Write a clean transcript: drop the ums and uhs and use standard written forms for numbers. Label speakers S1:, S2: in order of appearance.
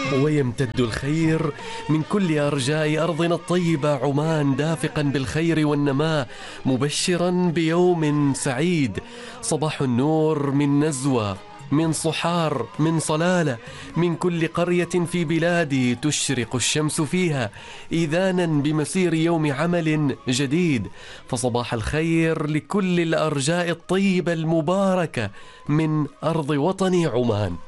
S1: ويمتد الخير من كل أرجاء أرضنا الطيبة عمان، دافقا بالخير والنماء، مبشرا بيوم سعيد. صباح النور من نزوة، من صحار، من صلالة، من كل قرية في بلادي تشرق الشمس فيها إذانا بمسير يوم عمل جديد. فصباح الخير لكل الأرجاء الطيبة المباركة من أرض وطني عمان.